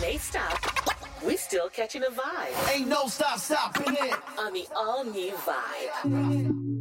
may stop, we still catching a vibe. Ain't no stopping it. On the all-new Vibe.